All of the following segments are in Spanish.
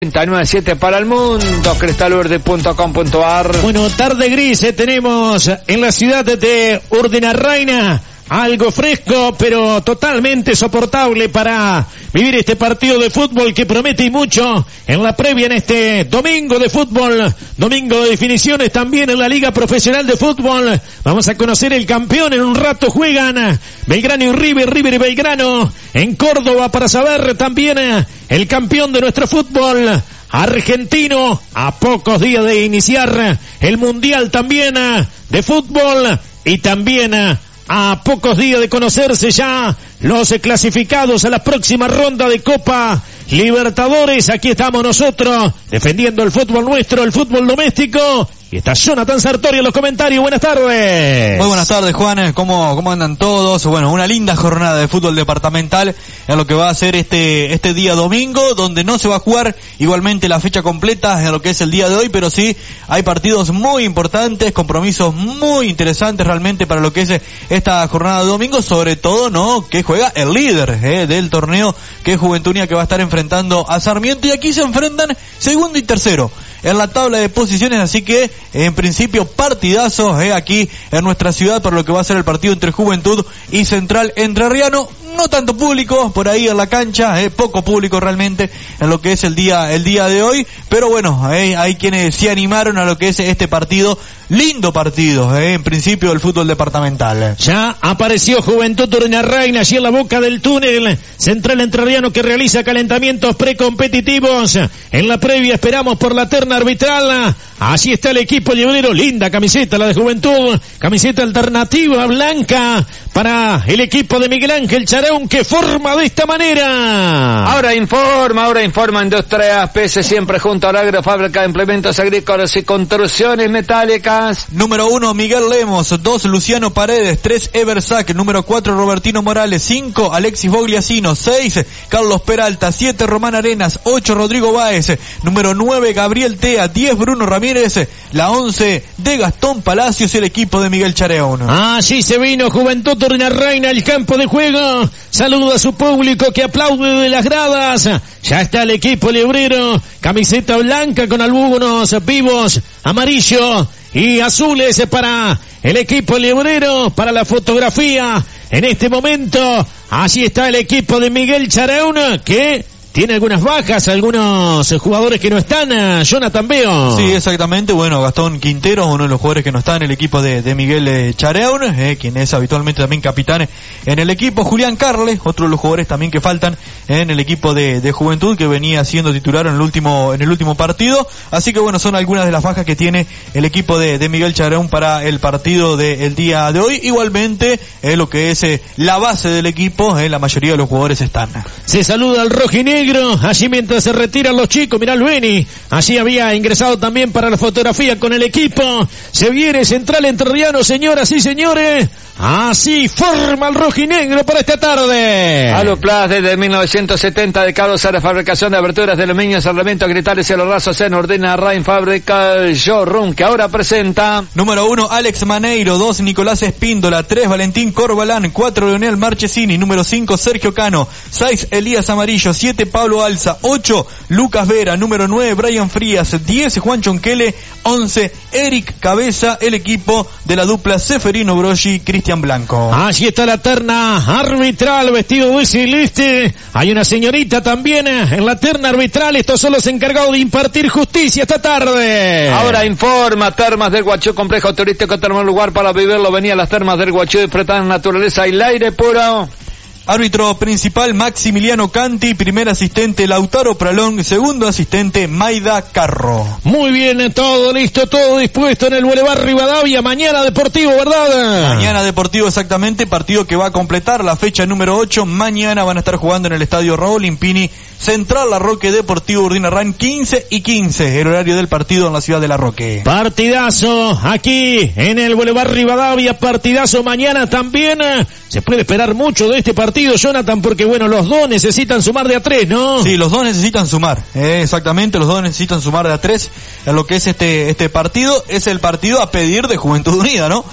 997 para el mundo, cristalverde.com.ar. Bueno, tarde gris tenemos en la ciudad de Urdenarraina. Algo fresco, pero totalmente soportable para vivir este partido de fútbol que promete y mucho en la previa en este domingo de fútbol, domingo de definiciones también en la Liga Profesional de Fútbol. Vamos a conocer el campeón, en un rato juegan Belgrano y River y Belgrano en Córdoba para saber también el campeón de nuestro fútbol argentino, a pocos días de iniciar el Mundial también de fútbol y también a pocos días de conocerse ya los clasificados a la próxima ronda de Copa Libertadores. Aquí estamos nosotros defendiendo el fútbol nuestro, el fútbol doméstico. Y está Jonathan Sartori en los comentarios. Buenas tardes. Muy buenas tardes, Juan. ¿Cómo andan todos? Bueno, una linda jornada de fútbol departamental en lo que va a ser este día domingo, donde no se va a jugar igualmente la fecha completa en lo que es el día de hoy, pero sí hay partidos muy importantes, compromisos muy interesantes realmente para lo que es esta jornada de domingo, sobre todo, ¿no?, que juega el líder del torneo, que es Juventud Unida, que va a estar enfrentando a Sarmiento, y aquí se enfrentan segundo y tercero en la tabla de posiciones, así que en principio partidazo aquí en nuestra ciudad para lo que va a ser el partido entre Juventud y Central Entrerriano. No tanto público por ahí en la cancha, poco público realmente en lo que es el día de hoy, pero bueno, hay quienes se animaron a lo que es este partido, lindo partido, en principio del fútbol departamental. Ya apareció Juventud Urdenarraina allí en la boca del túnel, Central Entrerriano que realiza calentamientos precompetitivos. En la previa esperamos por la terna arbitral. Allí está el equipo librero, linda camiseta la de Juventud, camiseta alternativa blanca para el equipo de Miguel Ángel Charaún, que forma de esta manera. Ahora informa Industrias PS, siempre junto a la Agrofábrica de Implementos Agrícolas y Construcciones Metálicas. Número 1, Miguel Lemos. 2, Luciano Paredes. 3, Eversac. Número 4, Robertino Morales. 5, Alexis Bogliasino. 6, Carlos Peralta. 7, Román Arenas. 8, Rodrigo Báez. Número 9, Gabriel Tea. 10, Bruno Ramírez. La 11 de Gastón Palacios, el equipo de Miguel Charaún. Allí se vino Juventud Urdenarraina al campo de juego. Saluda a su público que aplaude de las gradas. Ya está el equipo librero, camiseta blanca con algunos vivos amarillo y azules para el equipo librero, para la fotografía. En este momento, allí está el equipo de Miguel Charaún, que tiene algunas bajas, algunos jugadores que no están. Jonathan, veo. Sí, exactamente. Bueno, Gastón Quintero, uno de los jugadores que no está en el equipo de Miguel Charaún, quien es habitualmente también capitán en el equipo. Julián Carles, otro de los jugadores también que faltan en el equipo de Juventud, que venía siendo titular en el último partido. Así que bueno, son algunas de las bajas que tiene el equipo de Miguel Charaún para el partido del día de hoy. Igualmente, lo que es la base del equipo, la mayoría de los jugadores están. Se saluda al rojinegro. Allí mientras se retiran los chicos, mirá el Beni, allí había ingresado también para la fotografía con el equipo. Se viene Central Entrerriano, señoras y señores. Así forma el rojinegro para esta tarde. Aluplas desde 1970, dedicados a la fabricación de aberturas de aluminio, cerramientos, cristales y rasos en Urdenarraina Fábrica Showroom, que ahora presenta. Número 1, Alex Maneiro. 2, Nicolás Espíndola. 3, Valentín Corbalán. 4, Leonel Marchesini. Número 5, Sergio Cano. 6, Elías Amarillo. 7, Pablo Alza. 8, Lucas Vera. Número 9, Brian Frías. 10, Juan Chonquele. 11, Eric Cabeza, el equipo de la dupla Seferino Broggi, Cristian Blanco. Allí está la terna arbitral, vestido de celeste. Hay una señorita también en la terna arbitral. Estos son los encargados de impartir justicia esta tarde. Ahora informa, Termas del Guachú, complejo turístico, termo lugar para vivirlo. Venía a las Termas del Guachú, disfrutar naturaleza y el aire puro. Árbitro principal Maximiliano Canti, primer asistente Lautaro Pralón, segundo asistente Maida Carro. Muy bien, todo listo, todo dispuesto en el Boulevard Rivadavia. Mañana Deportivo, ¿verdad? Mañana Deportivo, exactamente, partido que va a completar la fecha número 8. Mañana van a estar jugando en el estadio Raúl Impini, Central Larroque Deportivo Urdenarraina, 15 y 15, el horario del partido en la ciudad de Larroque. Partidazo aquí en el Boulevard Rivadavia, partidazo mañana también. Se puede esperar mucho de este partido, Jonathan, porque bueno, los dos necesitan sumar de a 3, ¿no? Sí, los dos necesitan sumar, exactamente, los dos necesitan sumar de a 3 en lo que es este partido. Es el partido a pedir de Juventud Unida, ¿no?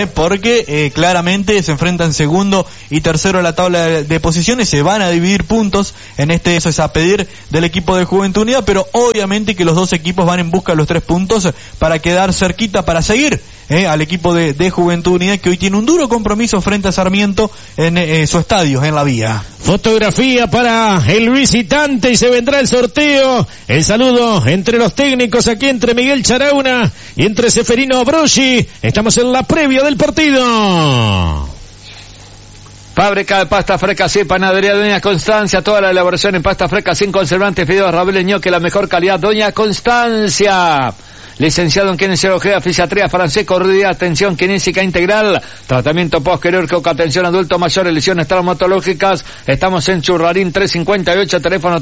Porque claramente se enfrentan segundo y tercero en la tabla de posiciones, se van a dividir puntos en esa a pedir del equipo de Juventud Unida, pero obviamente que los dos equipos van en busca de los 3 puntos para quedar cerquita, para seguir al equipo de Juventud Unida, que hoy tiene un duro compromiso frente a Sarmiento en su estadio, en La Vía. Fotografía para el visitante y se vendrá el sorteo. El saludo entre los técnicos aquí, entre Miguel Charauna y entre Seferino Broggi. Estamos en la previa del partido. Fábrica de pasta fresca, sí, panadería Doña Constancia, toda la elaboración en pasta fresca sin conservantes, fideos, ravioles, que la mejor calidad, Doña Constancia. Licenciado en kinesiología, fisiatría, francés, corrida, atención kinésica integral, tratamiento postquirúrgico, atención adulto mayor, lesiones traumatológicas. Estamos en Churrarín 358, teléfono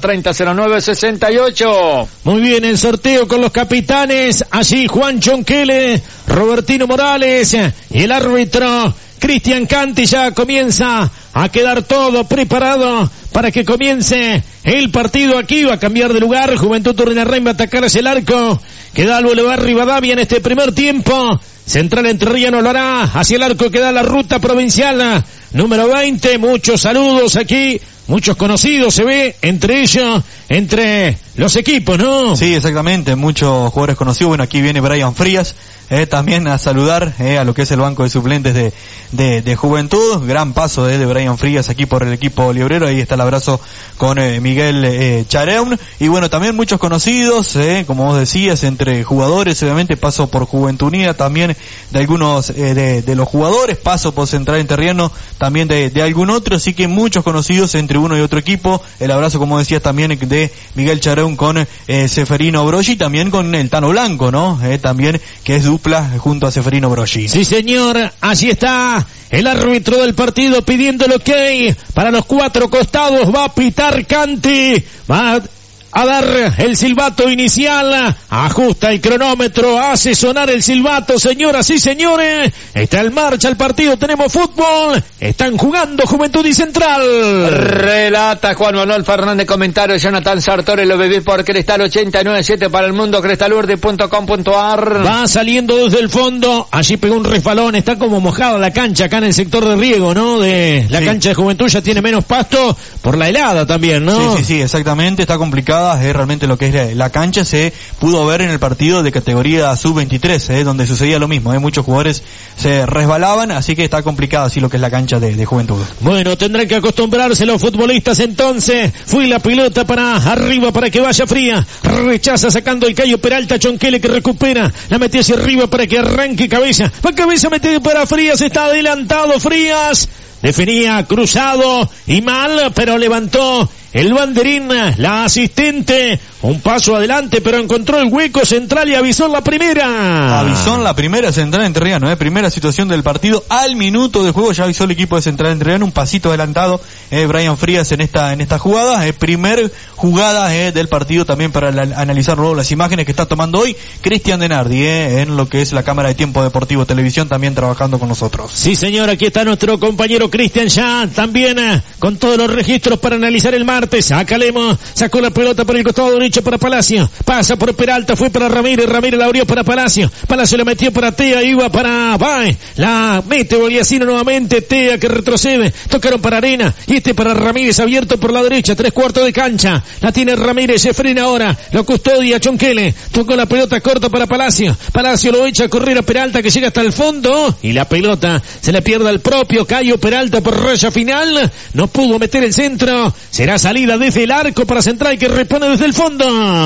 300968. Muy bien, el sorteo con los capitanes, allí Juan Chonquele, Robertino Morales y el árbitro Cristian Canti. Ya comienza a quedar todo preparado para que comience el partido. Aquí va a cambiar de lugar, Juventud Urdinarrain va a atacar hacia el arco, queda el Boulevard Rivadavia en este primer tiempo. Central Entrerriano lo hará hacia el arco, queda la ruta provincial número 20. Muchos saludos aquí, muchos conocidos se ve, entre ellos, entre los equipos, ¿no? Sí, exactamente, muchos jugadores conocidos. Bueno, aquí viene Brian Frías, también a saludar a lo que es el banco de suplentes de Juventud. Gran paso de Brian Frías aquí por el equipo librero. Ahí está el abrazo con Miguel Chareun. Y bueno, también muchos conocidos, como vos decías, entre jugadores, obviamente paso por Juventud Unida, también de algunos de los jugadores, paso por Central Entrerriano, también de algún otro, así que muchos conocidos entre uno y otro equipo. El abrazo, como decías, también de Miguel Chareun con Seferino Broggi, también con el Tano Blanco, ¿no? También, que es dupla junto a Seferino Broggi. Sí, señor, allí está el árbitro del partido pidiendo el ok para los 4 costados. Va a pitar Canti, va a dar el silbato inicial, ajusta el cronómetro, hace sonar el silbato, señoras y señores. Está en marcha el partido, tenemos fútbol, están jugando Juventud y Central. Relata Juan Manuel Fernández, comentario Jonathan Sartori, lo viví por Cristal 897 para el mundo, cristalurde.com.ar. Va saliendo desde el fondo, allí pegó un resbalón, está como mojada la cancha acá en el sector de riego, ¿no? De la cancha de Juventud, ya tiene menos pasto por la helada también, ¿no? Sí, exactamente, está complicado. Realmente lo que es la cancha se pudo ver en el partido de categoría sub-23, donde sucedía lo mismo, muchos jugadores se resbalaban, así que está complicado así lo que es la cancha de Juventud. Bueno, tendrán que acostumbrarse los futbolistas entonces. Fue la pelota para arriba para que vaya Fría, rechaza sacando el Cayo Peralta, Chonquele que recupera, la metió hacia arriba para que arranque Cabeza, va Cabeza, mete para Frías, está adelantado Frías, definía cruzado y mal, pero levantó el banderín, la asistente, un paso adelante, pero encontró el hueco Central y avisó en la primera. Avisó en la primera Central Entrerriano, primera situación del partido, al minuto de juego ya avisó el equipo de Central Entrerriano, un pasito adelantado, Brian Frías en esta jugada, primer jugada del partido también para analizar luego las imágenes que está tomando hoy Cristian Denardi, en lo que es la cámara de Tiempo Deportivo Televisión, también trabajando con nosotros. Sí, señor, aquí está nuestro compañero Cristian ya, también con todos los registros para analizar el martes. Saca Lemos, sacó la pelota por el costado derecho para Palacio, pasa por Peralta, fue para Ramírez, Ramírez la abrió para Palacio, Palacio la metió para Tea, iba para Baez, la mete Boliacino nuevamente, Tea que retrocede, tocaron para Arena, y para Ramírez abierto por la derecha, 3/4 de cancha, la tiene Ramírez, se frena ahora, lo custodia Chonquele, tocó la pelota corta para Palacio, Palacio lo echa a correr a Peralta que llega hasta el fondo, y la pelota se le pierde al propio Cayo Peralta por raya final, no pudo meter el centro, será salida desde el arco para Central que repone desde el fondo.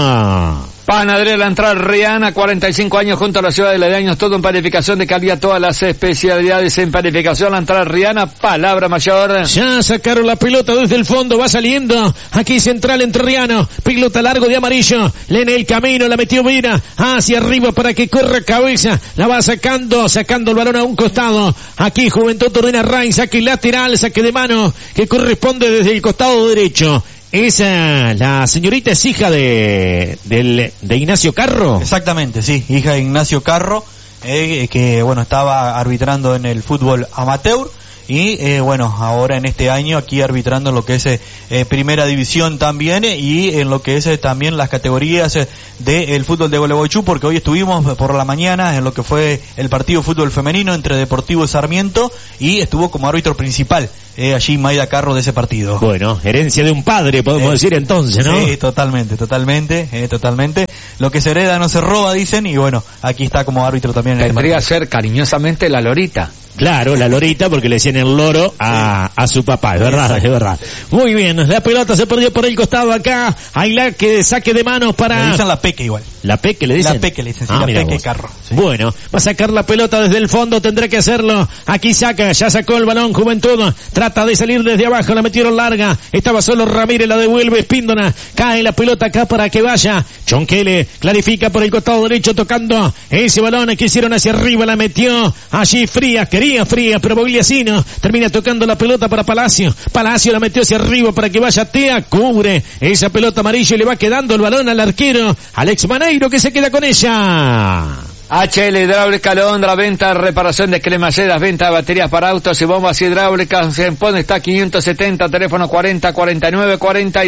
Panadería La Entrerriana, 45 años junto a la ciudad de Ledaños, todo en panificación de calidad, todas las especialidades en panificación. La Entrerriana, palabra mayor. Ya sacaron la pelota desde el fondo, va saliendo aquí Central Entrerriano, pelota largo de amarillo, lee en el camino, la metió Vera hacia arriba para que corra Cabeza, la va sacando el balón a un costado, aquí Juventud Urdinarrain, saque lateral, saque de mano que corresponde desde el costado derecho. Esa, la señorita es hija de Ignacio Carro. Exactamente, sí, hija de Ignacio Carro, que bueno, estaba arbitrando en el fútbol amateur, y bueno, ahora en este año aquí arbitrando en lo que es primera división también, y en lo que es también las categorías del fútbol de Gualeguaychú, porque hoy estuvimos por la mañana en lo que fue el partido de fútbol femenino entre Deportivo y Sarmiento, y estuvo como árbitro principal allí Maida Carro de ese partido. Bueno, herencia de un padre, podemos decir entonces, ¿no? Sí, totalmente. Lo que se hereda no se roba, dicen, y bueno, aquí está como árbitro también. Tendría que ser cariñosamente la Lorita. Claro, la Lorita, porque le decían el loro a su papá, es verdad, es verdad. Muy bien, la pelota se perdió por el costado acá, hay la que saque de manos para... Le dicen la Peque igual. ¿La Peque le dicen? La Peque le dicen, sí, la Peque vos. Carro. Sí. Bueno, va a sacar la pelota desde el fondo, tendrá que hacerlo. Aquí saca, ya sacó el balón Juventud, trata de salir desde abajo, la metieron larga, estaba solo Ramírez, la devuelve Espíndola, cae la pelota acá para que vaya. Chonquele clarifica por el costado derecho tocando ese balón que hicieron hacia arriba, la metió allí Frías, quería Frías, pero Bogliasino termina tocando la pelota para Palacio la metió hacia arriba para que vaya Tea, cubre esa pelota amarilla y le va quedando el balón al arquero Alex Maneiro, que se queda con ella. HL Hidráulica Londra, venta, reparación de cremalleras, venta de baterías para autos y bombas hidráulicas. En Pone está 570, teléfono 40 49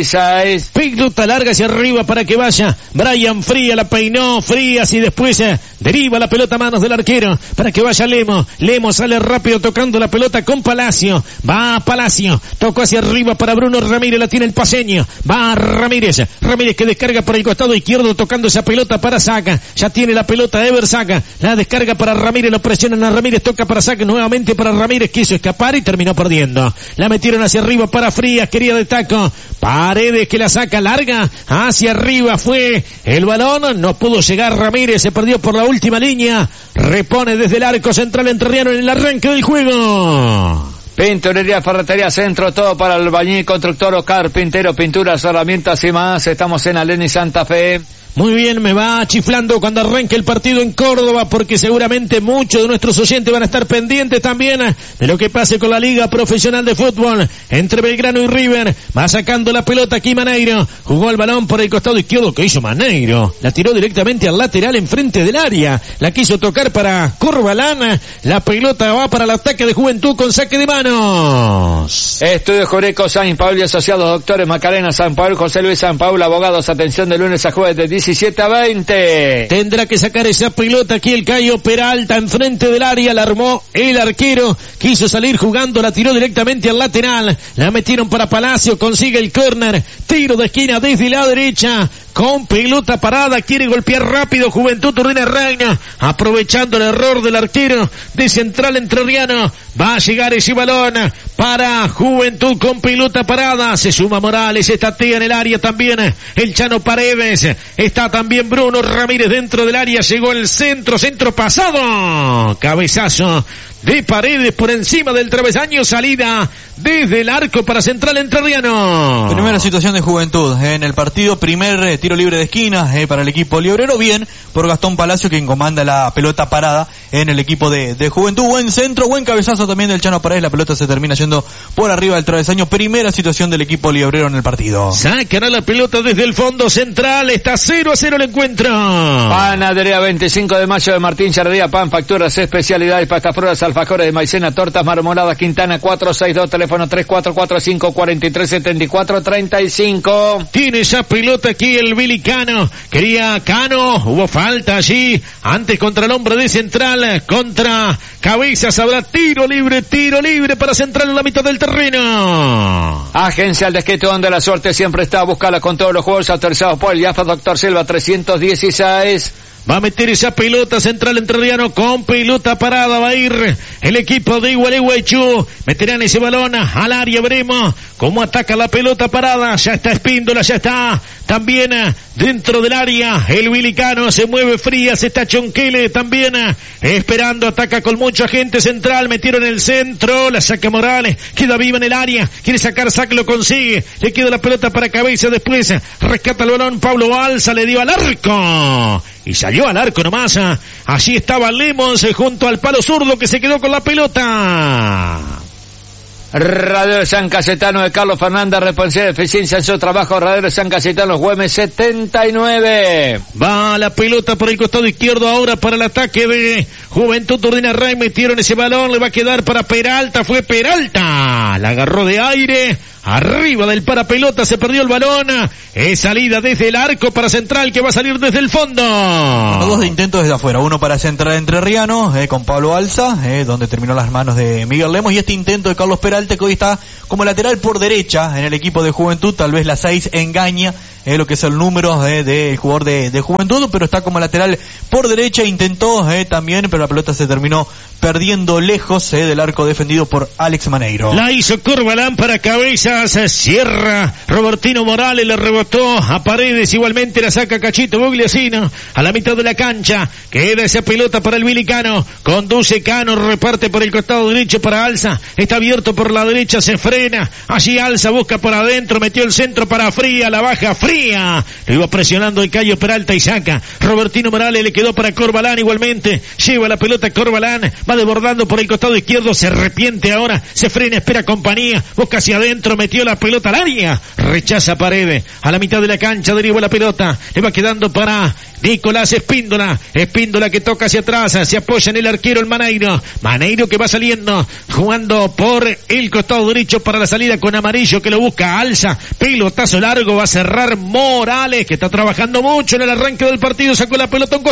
46. Pelota larga hacia arriba para que vaya Brian Frías, la peinó Frías y después deriva la pelota a manos del arquero para que vaya Lemos sale rápido tocando la pelota con Palacio, va Palacio, tocó hacia arriba para Bruno Ramírez, la tiene el paseño, va Ramírez que descarga por el costado izquierdo tocando esa pelota para Saca, ya tiene la pelota Ever Saca, la descarga para Ramírez, lo presionan a Ramírez, toca para Saca, nuevamente para Ramírez, quiso escapar y terminó perdiendo. La metieron hacia arriba para Frías, quería de taco, Paredes que la saca larga, hacia arriba fue el balón, no pudo llegar Ramírez, se perdió por la última línea, repone desde el arco central entrerriano en el arranque del juego. Pinturería, ferretería, centro, todo para el albañil, constructor o carpintero, pinturas, herramientas y más. Estamos en Aleni Santa Fe. Muy bien, me va chiflando cuando arranque el partido en Córdoba, porque seguramente muchos de nuestros oyentes van a estar pendientes también de lo que pase con la Liga Profesional de Fútbol entre Belgrano y River. Va sacando la pelota aquí Maneiro, jugó el balón por el costado izquierdo, que hizo Maneiro, la tiró directamente al lateral enfrente del área, la quiso tocar para Corbalán, la pelota va para el ataque de Juventud con saque de manos. Estudio Jurídico San Pablo y Asociados, doctores Macarena San Pablo, José Luis San Pablo, abogados, atención de lunes a jueves de 17 a 20. Tendrá que sacar esa pelota aquí el Cayo Peralta enfrente del área, la armó el arquero, quiso salir jugando, la tiró directamente al lateral, la metieron para Palacio, consigue el córner, tiro de esquina desde la derecha, con pelota parada, quiere golpear rápido Juventud Ordina Reina, aprovechando el error del arquero de Central Entrerriano, va a llegar ese balón para Juventud con pelota parada, se suma Morales, está Tea en el área también, el Chano Paredes, está también Bruno Ramírez dentro del área, llegó el centro pasado, cabezazo de Paredes por encima del travesaño, salida desde el arco para Central Entrerriano. Primera situación de Juventud en el partido, primer tiro libre de esquina para el equipo librero, bien por Gastón Palacio, quien comanda la pelota parada en el equipo de Juventud, buen centro, buen cabezazo también del Chano Paredes, la pelota se termina yendo por arriba del travesaño, primera situación del equipo librero en el partido. Sacan la pelota desde el fondo central, está 0-0 el encuentro. Panadería 25 de mayo de Martín Charrería, pan, facturas, especialidades, pastas froras, alfajores de maicena, tortas marmoladas, Quintana 462, teléfono 3445 4374 35. Tiene esa pelota aquí el Billy Cano, quería Cano, hubo falta allí, antes contra el hombre de Central, contra Cabezas, habrá tiro libre para Central en la mitad del terreno. Agencia El Desquite, donde la suerte siempre está, búscala con todos los juegos autorizados por el IAFA Doctor Silva 316. Va a meter esa pelota Central Entrerriano con pelota parada, va a ir el equipo de Gualeguaychú, meterán ese balón al área, veremos cómo ataca la pelota parada, ya está Espíndola, ya está también dentro del área, el Vilicano se mueve Frías, está Chonquele también esperando, ataca con mucha gente Central, metieron el centro, la saca Morales, queda viva en el área, quiere sacar, Sac lo consigue, le queda la pelota para Cabeza, después rescata el balón, Pablo Balsa le dio al arco y salió al arco nomás, allí estaba Lemos junto al palo zurdo que se quedó con la pelota. Radero San Cayetano de Carlos Fernández, responsable de eficiencia en su trabajo. Radero San Cayetano, Güemes 79. Va la pelota por el costado izquierdo ahora para el ataque de Juventud Urdinarrain. Metieron ese balón, le va a quedar para Peralta. Fue Peralta, la agarró de aire. Arriba del parapelota se perdió el balón. Es salida desde el arco para Central, que va a salir desde el fondo. Bueno, dos intentos desde afuera. Uno para Central Entrerriano, con Pablo Alza, donde terminó las manos de Miguel Lemos. Y este intento de Carlos Peralta, que hoy está como lateral por derecha en el equipo de Juventud. Tal vez la 6 engaña lo que es el número del jugador de Juventud, pero está como lateral por derecha. Intentó también, pero la pelota se terminó perdiendo lejos del arco defendido por Alex Maneiro. La hizo Corbalán para Cabezas, cierra Robertino Morales, le rebotó a Paredes, igualmente la saca Cachito Bugliasino a la mitad de la cancha. Queda esa pelota para el Vilicano, conduce Cano, reparte por el costado derecho para Alza, está abierto por la derecha, se frena, allí Alza busca por adentro, metió el centro para Fría, la baja Fría, lo iba presionando el Cayo Peralta y saca. Robertino Morales le quedó para Corbalán, igualmente lleva la pelota Corbalán, va desbordando por el costado izquierdo, se arrepiente ahora, se frena, espera compañía, busca hacia adentro, metió la pelota al área, rechaza Paredes, a la mitad de la cancha deriva la pelota, le va quedando para Nicolás Espíndola, Espíndola que toca hacia atrás, se apoya en el arquero el Maneiro que va saliendo, jugando por el costado derecho para la salida con Amarillo que lo busca, Alza, pelotazo largo, va a cerrar Morales, que está trabajando mucho en el arranque del partido, sacó la pelota a un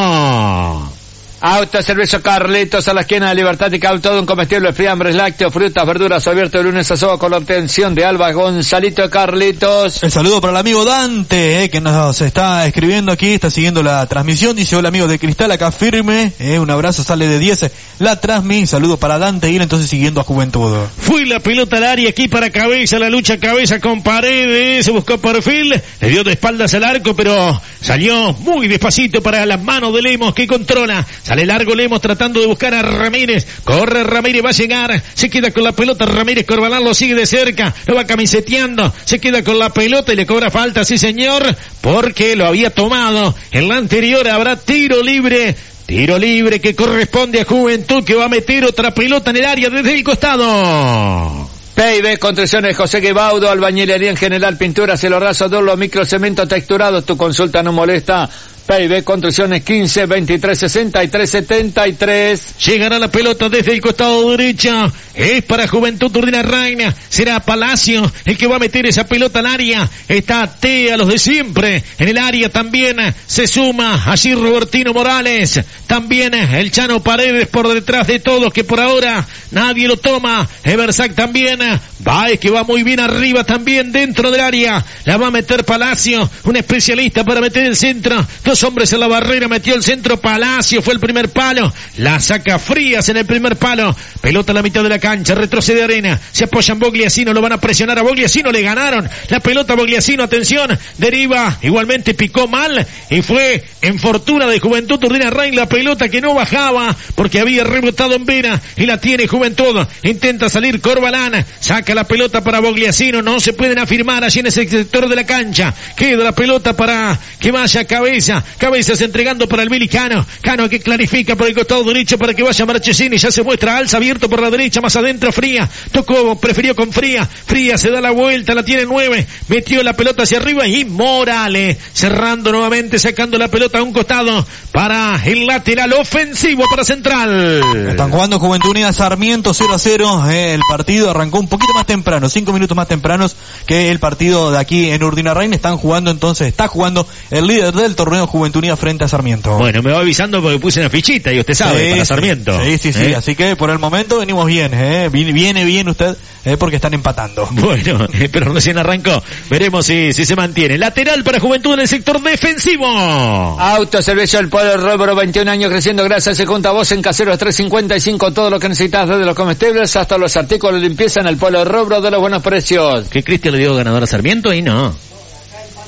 costado. Autoservicio Carlitos a la esquina de Libertad y Cabo, todo un comestible, fiambres, lácteos, frutas, verduras, abierto de lunes a sábado con la obtención de Alba Gonzalito de Carlitos. El saludo para el amigo Dante, que nos está escribiendo aquí, está siguiendo la transmisión, dice: hola amigo de Cristal, acá firme, un abrazo, sale de 10 la transmisión, saludo para Dante, y entonces siguiendo a Juventud. Fue la pelota al área aquí para Cabeza, la lucha Cabeza con Paredes, se buscó perfil, le dio de espaldas al arco, pero salió muy despacito para las manos de Lemos, que controla. Sale largo Lemos tratando de buscar a Ramírez. Corre Ramírez, va a llegar. Se queda con la pelota Ramírez. Corbalán lo sigue de cerca. Lo va camiseteando. Se queda con la pelota y le cobra falta, sí señor, porque lo había tomado. En la anterior habrá tiro libre. Tiro libre que corresponde a Juventud, que va a meter otra pelota en el área desde el costado. P&B Construcciones José Guibaudo, albañilería en general, pintura, cielo raso, dolo, microcemento texturado. Tu consulta no molesta. P&B Construcciones 15 23 63 73. Llegará la pelota desde el costado derecho. Es para Juventud Urdinarrain. Será Palacio el que va a meter esa pelota al área. Está Tea, los de siempre. En el área también se suma allí Robertino Morales. También el Chano Paredes por detrás de todos, que por ahora nadie lo toma. Eversac también. Baez, que va muy bien arriba también dentro del área. La va a meter Palacio, un especialista para meter el centro. Dos hombres en la barrera, metió el centro Palacio, fue el primer palo, la saca Frías en el primer palo, pelota a la mitad de la cancha, retrocede Arena, se apoyan Bogliasino, lo van a presionar a Bogliasino, le ganaron la pelota a Bogliasino, atención, deriva, igualmente picó mal y fue en fortuna de Juventud Urdinarrain la pelota que no bajaba porque había rebotado en Vera y la tiene Juventud, intenta salir Corbalán, saca la pelota para Bogliasino, no se pueden afirmar allí en ese sector de la cancha, queda la pelota para que vaya Cabeza. Cabezas entregando para el Vilicano. Cano que clarifica por el costado derecho para que vaya Marchesini. Ya se muestra Alza abierto por la derecha, más adentro Fría. Tocó, prefirió con Fría. Fría se da la vuelta, la tiene 9. Metió la pelota hacia arriba y Morales cerrando nuevamente, sacando la pelota a un costado para el lateral ofensivo para Central. Están jugando Juventud Unida Sarmiento 0-0. El partido arrancó un poquito más temprano, 5 minutos más tempranos que el partido de aquí en Urdinarrain. Está jugando el líder del torneo Juventud Unida frente a Sarmiento. Bueno, me va avisando porque puse una fichita y usted sabe, para Sarmiento. Sí. Así que por el momento venimos bien, Viene bien usted, porque están empatando. Bueno, pero recién arrancó. Veremos si se mantiene. Lateral para Juventud en el sector defensivo. Autoservicio El Polo Robro, 21 años creciendo gracias. Se junta vos en Caseros 355. Todo lo que necesitas, desde los comestibles hasta los artículos de limpieza en El Polo Robro de los buenos precios. ¿Qué Cristian le dio ganador a Sarmiento? Y no.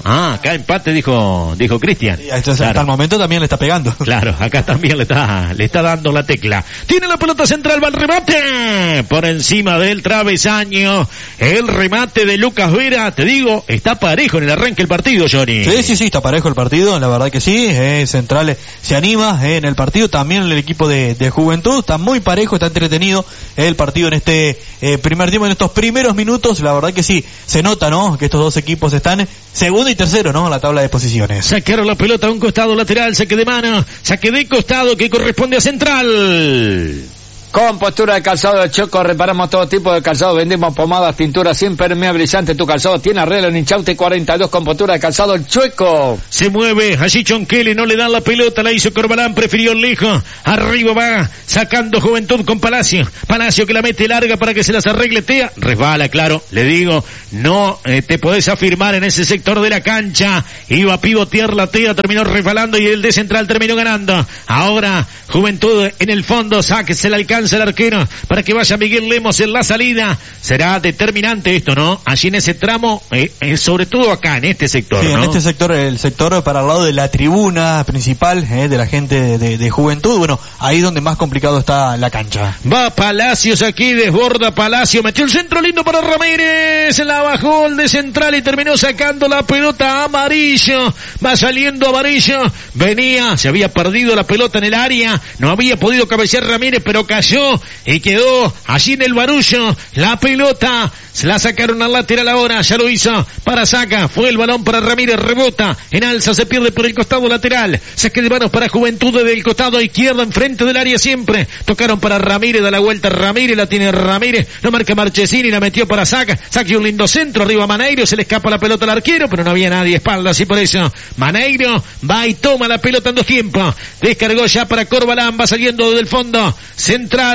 Acá empate dijo Cristian. Hasta el momento también le está pegando. Claro, acá también le está dando la tecla. Tiene la pelota central, va el remate. Por encima del travesaño. El remate de Lucas Vera. Te digo, está parejo en el arranque del partido, Johnny. Sí, está parejo el partido. La verdad que sí. Central se anima en el partido. También el equipo de Juventud. Está muy parejo, está entretenido el partido en este primer tiempo, en estos primeros minutos. La verdad que sí, se nota, ¿no? Que estos dos equipos están segundo y tercero, ¿no? En la tabla de posiciones. Sacaron la pelota a un costado lateral, saque de mano, saque de costado que corresponde a Central. Con postura de calzado de Choco, reparamos todo tipo de calzado, vendemos pomadas, pinturas, impermeabilizante. Tu calzado tiene arreglo en Inchaute 42 con postura de calzado el Chueco. Se mueve, allí Chonquele, no le dan la pelota, la hizo Corbalán, prefirió lejos. Arriba va, sacando Juventud con Palacio. Palacio que la mete larga para que se las arregle Tea. Resbala, claro, le digo, no te podés afirmar en ese sector de la cancha. Iba a pivotear la Tea, terminó resbalando y el de Central terminó ganando. Ahora Juventud en el fondo, saque, se le alcanza el arquero para que vaya Miguel Lemos en la salida. Será determinante esto, ¿no? Allí en ese tramo, sobre todo acá en este sector, sí, ¿no? En este sector, el sector para el lado de la tribuna principal de la gente de Juventud. Bueno, ahí donde más complicado está la cancha. Va Palacios aquí, desborda Palacio, metió el centro lindo para Ramírez, la bajó el de Central y terminó sacando la pelota a Amarillo. Va saliendo Amarillo, venía, se había perdido la pelota en el área, no había podido cabecear Ramírez, pero cayó y quedó allí en el barullo. La pelota se la sacaron al lateral ahora, ya lo hizo para Saca, fue el balón para Ramírez, rebota en alza, se pierde por el costado lateral, saque de manos para Juventud desde el costado izquierdo, enfrente del área siempre, tocaron para Ramírez, da la vuelta Ramírez, la tiene Ramírez, lo marca Marchesini, la metió para Saca, saque un lindo centro, arriba Maneiro, se le escapa la pelota al arquero, pero no había nadie espaldas y por eso Maneiro va y toma la pelota en dos tiempos, descargó ya para Corbalán, va saliendo del fondo, Central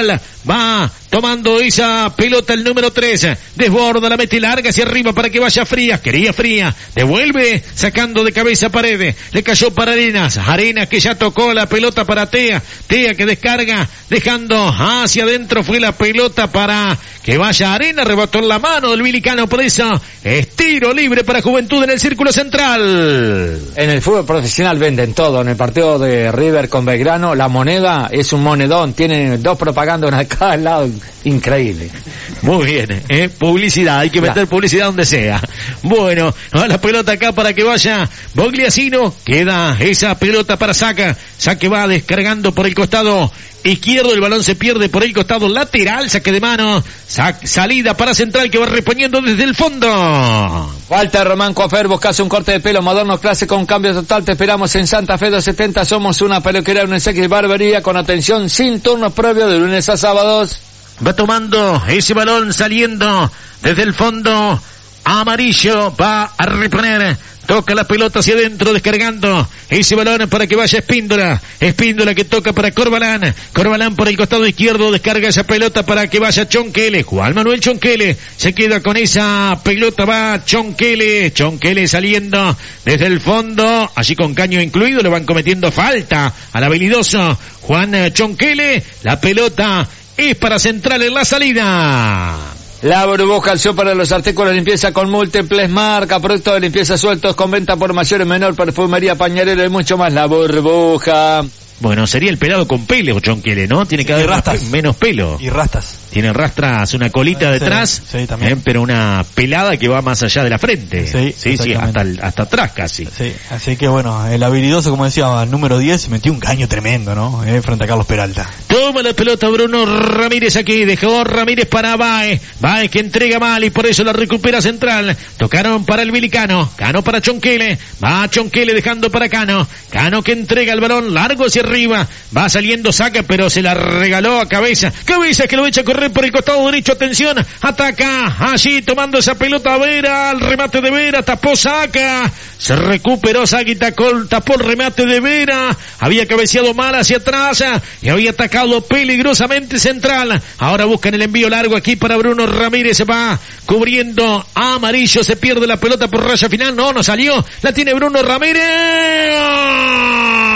va tomando esa pelota el número 3, desborda, la mete larga hacia arriba para que vaya Frías, quería Frías, devuelve, sacando de cabeza Paredes, le cayó para Arenas que ya tocó la pelota para Tea que descarga, dejando hacia adentro, fue la pelota para que vaya Arenas, rebotó en la mano del Vilicano, por eso es tiro libre para Juventud en el círculo central. En el fútbol profesional venden todo, en el partido de River con Belgrano, la moneda es un monedón, tiene dos propagandas acá al lado, increíble. Muy bien, publicidad, hay que meter publicidad donde sea. Bueno, a la pelota acá para que vaya Bogliasino, queda esa pelota para Saca va descargando por el costado izquierdo, el balón se pierde por el costado lateral, saque de mano, salida para Central que va reponiendo desde el fondo. Walter Román Coafer, buscas un corte de pelo moderno, clase con cambio total, te esperamos en Santa Fe 270, somos una peluquería, un enseque y barbería con atención sin turno previo de lunes a sábados. Va tomando ese balón saliendo desde el fondo, Amarillo va a reponer, toca la pelota hacia adentro, descargando ese balón para que vaya Espíndola que toca para Corbalán por el costado izquierdo, descarga esa pelota para que vaya Chonquele, Juan Manuel Chonquele, se queda con esa pelota, va Chonquele saliendo desde el fondo, allí con caño incluido, le van cometiendo falta al habilidoso Juan Chonquele, la pelota es para Central en la salida. La burbuja, el para los artículos de limpieza con múltiples marcas, productos de limpieza sueltos con venta por mayor y menor, perfumería, pañalero y mucho más. La burbuja. Bueno, sería el pelado con pelo, Chonquele, ¿no? Tiene que haber menos pelo. Y rastas. Tiene rastras, una colita detrás, sí, también. Pero una pelada que va más allá de la frente. Sí, hasta atrás casi. Sí, así que bueno, el habilidoso, como decía, número 10, metió un caño tremendo, ¿no? Frente a Carlos Peralta. Toma la pelota Bruno Ramírez aquí, dejó Ramírez para Baez que entrega mal y por eso la recupera Central. Tocaron para el Vilicano, Cano para Chonquele, va Chonquele dejando para Cano que entrega el balón largo hacia arriba, va saliendo Saca, pero se la regaló a Cabeza que lo echa a correr por el costado derecho, atención, ataca, allí tomando esa pelota Vera, el remate de Vera, tapó Saca, se recuperó Saca y tapó el remate de Vera, había cabeceado mal hacia atrás y había atacado peligrosamente Central, ahora buscan el envío largo aquí para Bruno Ramírez, se va cubriendo a Amarillo, se pierde la pelota por raya final, no salió, la tiene Bruno Ramírez.